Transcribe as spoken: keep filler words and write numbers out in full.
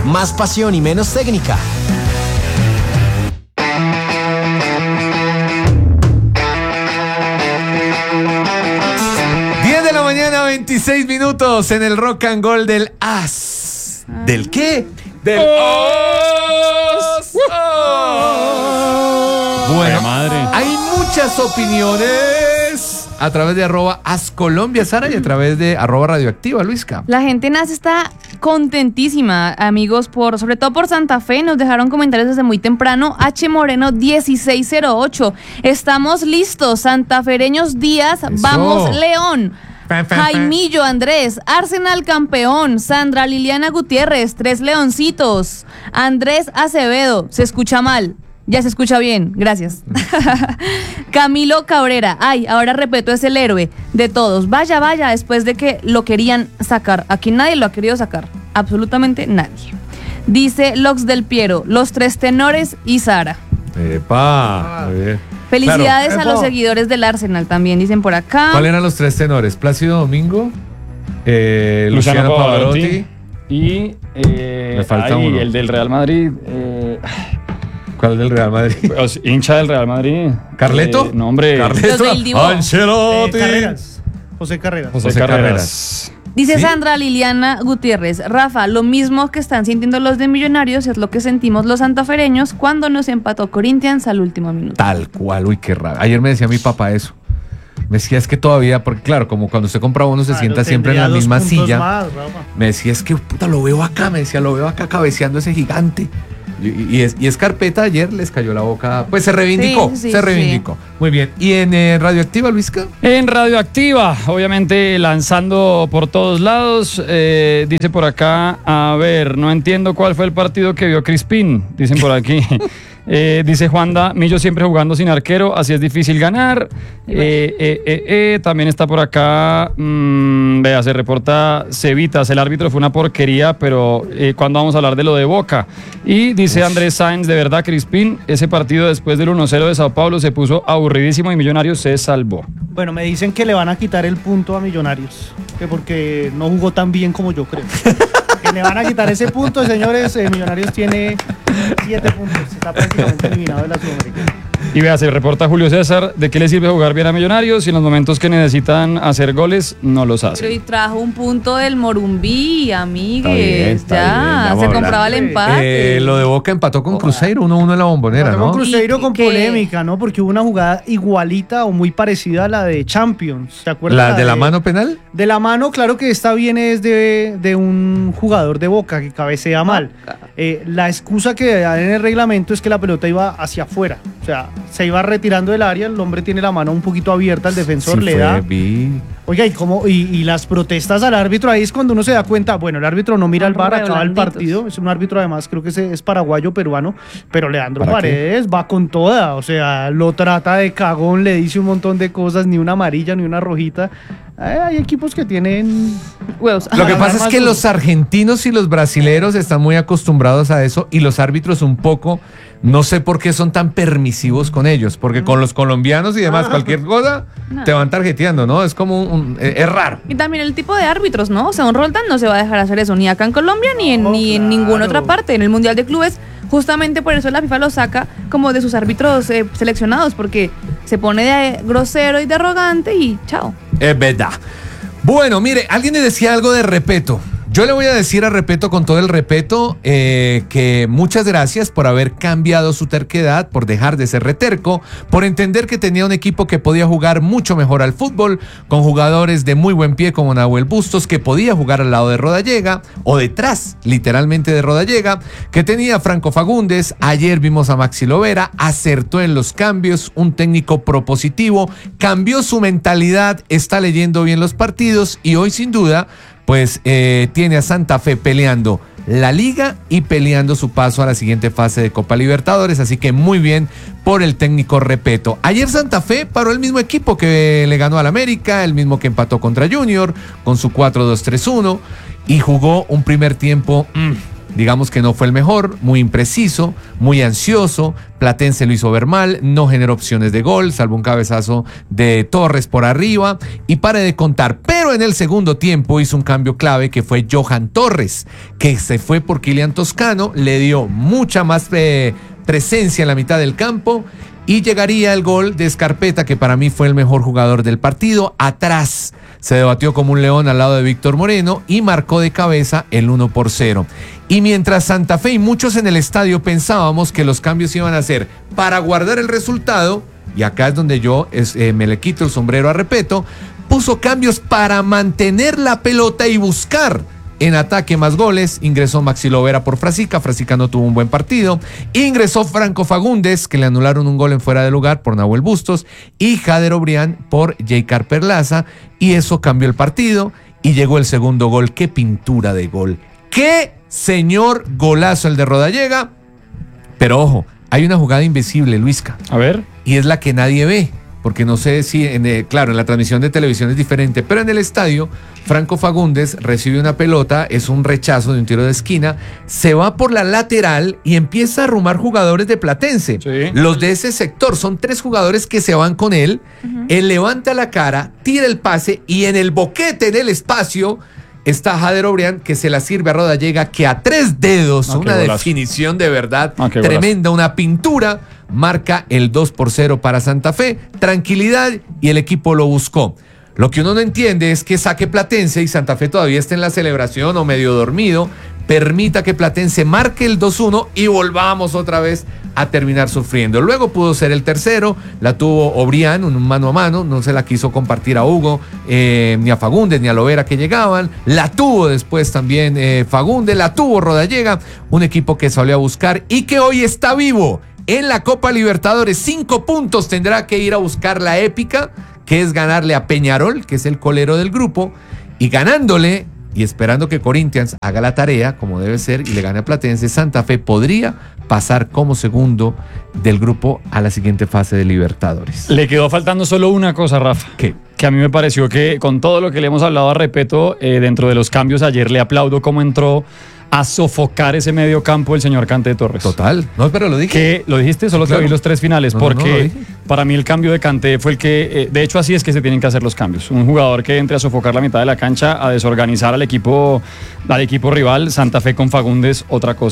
más pasión y menos técnica. diez de la mañana, veintiséis minutos en el Rock and Roll del As. ¿Del qué? Del As. Oh. Bueno, madre. Hay muchas opiniones a través de arroba Ascolombia, Sara, y a través de arroba Radioactiva, Luisca. La gente nace está contentísima, amigos, por sobre todo por Santa Fe. Nos dejaron comentarios desde muy temprano. H Moreno dieciséis cero ocho. Estamos listos, santafereños Díaz. Eso. Vamos, León. Fan, fan, Jaimillo Andrés, Arsenal campeón. Sandra Liliana Gutiérrez, tres leoncitos. Andrés Acevedo, se escucha mal. Ya se escucha bien, gracias. Camilo Cabrera, ay, ahora Repeto es el héroe de todos. Vaya, vaya, después de que lo querían sacar. Aquí nadie lo ha querido sacar, absolutamente nadie. Dice Lox del Piero, los tres tenores y Sara. Epa, muy bien. Felicidades claro. a los Epa. seguidores del Arsenal también, dicen por acá. ¿Cuáles eran los tres tenores? Plácido Domingo, eh, Luciano, Luciano Pavarotti, Pavarotti y eh, me falta ay, uno. El del Real Madrid. Eh, ¿Cuál del Real Madrid? Pues, hincha del Real Madrid. ¿Carleto? Eh, no, hombre. ¿Carleto? Ancelotti. Eh, Carreras. José Carreras. José, José Carreras. Carreras. Dice ¿Sí? Sandra Liliana Gutiérrez, Rafa, lo mismo que están sintiendo los de Millonarios es lo que sentimos los santafereños cuando nos empató Corinthians al último minuto. Tal cual, uy, qué raro. Ayer me decía mi papá eso. Me decía, es que todavía, porque claro, como cuando usted compra uno se claro, sienta siempre en la misma silla. Más, me decía, es que puta, lo veo acá, me decía, lo veo acá cabeceando ese gigante. Y, y, es, y es carpeta, ayer les cayó la boca, pues se reivindicó, sí, sí, se reivindicó. Sí. Muy bien. ¿Y en eh, Radioactiva, Luisca? En Radioactiva, obviamente lanzando por todos lados, eh, dice por acá, a ver, no entiendo cuál fue el partido que vio Crispín, dicen por aquí. Eh, dice Juanda, Millo siempre jugando sin arquero, así es difícil ganar. Eh, eh, eh, eh, también está por acá, mmm, vea, se reporta Cevitas, el árbitro fue una porquería, pero eh, ¿cuándo vamos a hablar de lo de Boca? Y dice Uf. Andrés Sáenz, de verdad, Crispín, ese partido después del uno cero de Sao Paulo se puso aburridísimo y Millonarios se salvó. Bueno, me dicen que le van a quitar el punto a Millonarios, que porque no jugó tan bien como yo creo. Que le van a quitar ese punto, señores. eh, Millonarios tiene siete puntos, está prácticamente eliminado de la Sudamericana. Y vea, se reporta Julio César, ¿de qué le sirve jugar bien a Millonarios si en los momentos que necesitan hacer goles no los hace? Pero y trajo un punto del Morumbí, amigues, ya, bien, se compraba el empate. Eh, lo de Boca empató con Cruzeiro, uno uno en la Bombonera, empató ¿no? Con Cruzeiro con polémica, ¿no? Porque hubo una jugada igualita o muy parecida a la de Champions, ¿te acuerdas? ¿La, la de la mano penal? De la mano, claro que esta viene es de, de un jugador de Boca que cabecea mal. Eh, la excusa que dan en el reglamento es que la pelota iba hacia afuera, o sea, se iba retirando del área, el hombre tiene la mano un poquito abierta, el defensor sí le fue, da. Vi. Oiga, ¿y cómo? Y, y las protestas al árbitro, ahí es cuando uno se da cuenta, bueno, el árbitro no mira al V A R, acaba el partido, es un árbitro además, creo que es, es paraguayo, peruano, pero Leandro Paredes qué? va con toda, o sea, lo trata de cagón, le dice un montón de cosas, ni una amarilla, ni una rojita. Eh, hay equipos que tienen huevos. Lo que pasa es que los argentinos y los brasileros están muy acostumbrados a eso y los árbitros un poco, no sé por qué son tan permisivos con ellos, porque con los colombianos y demás, cualquier cosa no. te van tarjeteando, ¿no? Es como un, un eh, es raro. Y también el tipo de árbitros, ¿no? O sea, un Roldán no se va a dejar hacer eso ni acá en Colombia ni en, oh, ni claro. en ninguna otra parte. En el Mundial de Clubes, justamente por eso la FIFA lo saca como de sus árbitros eh, seleccionados, porque se pone de grosero y de arrogante y chao. Es verdad. Bueno, mire, alguien le decía algo de Repeto. Yo le voy a decir a Repeto, con todo el respeto, eh, que muchas gracias por haber cambiado su terquedad, por dejar de ser reterco, por entender que tenía un equipo que podía jugar mucho mejor al fútbol, con jugadores de muy buen pie como Nahuel Bustos, que podía jugar al lado de Rodallega, o detrás, literalmente, de Rodallega, que tenía a Franco Fagundes. Ayer vimos a Maxi Lovera, acertó en los cambios, un técnico propositivo, cambió su mentalidad, está leyendo bien los partidos y hoy sin duda pues eh, tiene a Santa Fe peleando la Liga y peleando su paso a la siguiente fase de Copa Libertadores, así que muy bien por el técnico Repeto. Ayer Santa Fe paró el mismo equipo que le ganó al América, el mismo que empató contra Junior, con su cuatro dos tres uno, y jugó un primer tiempo mmm, digamos que no fue el mejor, muy impreciso, muy ansioso. Platense lo hizo ver mal, no generó opciones de gol, salvo un cabezazo de Torres por arriba, y pare de contar. Pero en el segundo tiempo hizo un cambio clave, que fue Johan Torres, que se fue por Kylian Toscano, le dio mucha más eh, presencia en la mitad del campo, y llegaría el gol de Scarpetta, que para mí fue el mejor jugador del partido. Atrás se debatió como un león al lado de Víctor Moreno y marcó de cabeza el uno por cero. Y mientras Santa Fe y muchos en el estadio pensábamos que los cambios iban a ser para guardar el resultado, y acá es donde yo es, eh, me le quito el sombrero a Repetto, puso cambios para mantener la pelota y buscar en ataque más goles. Ingresó Maxi Lovera por Frasica, Frasica no tuvo un buen partido. Ingresó Franco Fagundes, que le anularon un gol en fuera de lugar por Nahuel Bustos, y Jader Obrián por Jaycar Perlaza, y eso cambió el partido, y llegó el segundo gol. ¡Qué pintura de gol! ¡Qué señor golazo el de Rodallega! Pero ojo, hay una jugada invisible, Luisca. A ver. Y es la que nadie ve, porque no sé si, en el, claro, en la transmisión de televisión es diferente, pero en el estadio, Franco Fagundes recibe una pelota, es un rechazo de un tiro de esquina, se va por la lateral y empieza a arrumar jugadores de Platense. Sí. Los de ese sector, son tres jugadores que se van con él, uh-huh. Él levanta la cara, tira el pase, y en el boquete, en el espacio, está Jader Obrián, que se la sirve a Rodallega, que a tres dedos, ah, una definición de verdad ah, tremenda, una pintura, marca el dos por cero para Santa Fe. Tranquilidad, y el equipo lo buscó. Lo que uno no entiende es que saque Platense y Santa Fe todavía está en la celebración o medio dormido, permita que Platense marque el dos uno y volvamos otra vez a terminar sufriendo. Luego pudo ser el tercero, la tuvo Obrián, un mano a mano, no se la quiso compartir a Hugo, eh, ni a Fagundes, ni a Lovera, que llegaban. La tuvo después también eh, Fagundes, la tuvo Rodallega, un equipo que salió a buscar y que hoy está vivo en la Copa Libertadores. Cinco puntos tendrá que ir a buscar la épica, que es ganarle a Peñarol, que es el colero del grupo, y ganándole y esperando que Corinthians haga la tarea como debe ser y le gane a Platense, Santa Fe podría pasar como segundo del grupo a la siguiente fase de Libertadores. Le quedó faltando solo una cosa, Rafa. ¿Qué? Que a mí me pareció que con todo lo que le hemos hablado a Repetto, eh, dentro de los cambios ayer le aplaudo cómo entró a sofocar ese medio campo el señor Cante Torres. Total. No, pero lo dije. Que lo dijiste, solo claro. Te oí los tres finales, no, porque no, no para mí el cambio de Cante fue el que, eh, de hecho así es que se tienen que hacer los cambios. Un jugador que entre a sofocar la mitad de la cancha, a desorganizar al equipo, al equipo rival. Santa Fe con Fagundes, otra cosa.